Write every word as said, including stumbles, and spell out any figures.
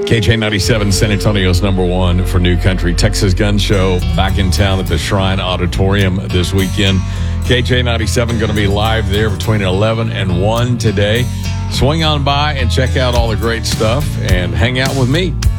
K J ninety-seven, San Antonio's number one for New Country. Texas Gun Show back in town at the Shrine Auditorium this weekend. K J ninety-seven going to be live there between eleven and one today. Swing on by and check out all the great stuff and hang out with me.